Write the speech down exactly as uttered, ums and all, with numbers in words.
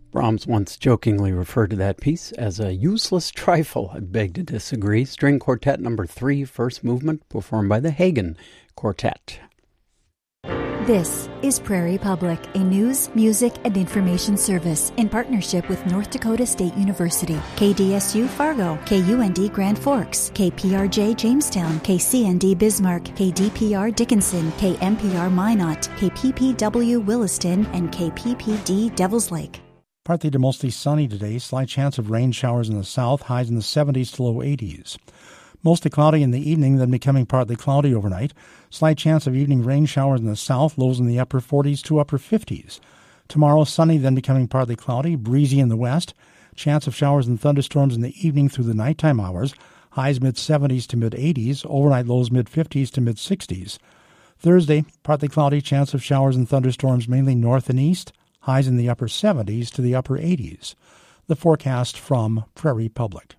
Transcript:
Brahms once jokingly referred to that piece as a useless trifle. I beg to disagree. String Quartet number three, first movement, performed by the Hagen Quartet. This is Prairie Public, a news, music, and information service in partnership with North Dakota State University, K D S U Fargo, K U N D Grand Forks, K P R J Jamestown, K C N D Bismarck, K D P R Dickinson, K M P R Minot, K P P W Williston, and K P P D Devils Lake. Partly to mostly sunny today, slight chance of rain showers in the south, highs in the seventies to low eighties. Mostly cloudy in the evening, then becoming partly cloudy overnight. Slight chance of evening rain showers in the south, lows in the upper forties to upper fifties. Tomorrow, sunny, then becoming partly cloudy, breezy in the west. Chance of showers and thunderstorms in the evening through the nighttime hours. Highs mid-seventies to mid-eighties, overnight lows mid-fifties to mid-sixties. Thursday, partly cloudy, chance of showers and thunderstorms mainly north and east. Highs in the upper seventies to the upper eighties. The forecast from Prairie Public.